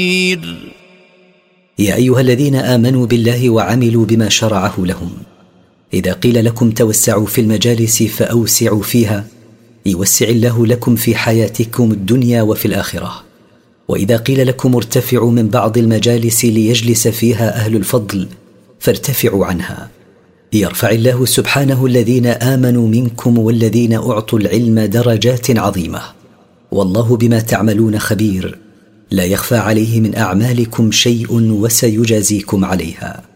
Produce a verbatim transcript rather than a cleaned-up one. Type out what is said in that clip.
يا أيها الذين آمنوا بالله وعملوا بما شرعه لهم، إذا قيل لكم توسعوا في المجالس فأوسعوا فيها يوسع الله لكم في حياتكم الدنيا وفي الآخرة. وإذا قيل لكم ارتفعوا من بعض المجالس ليجلس فيها أهل الفضل فارتفعوا عنها يرفع الله سبحانه الذين آمنوا منكم والذين أعطوا العلم درجات عظيمة، والله بما تعملون خبير، لا يخفى عليه من أعمالكم شيء وسيجازيكم عليها.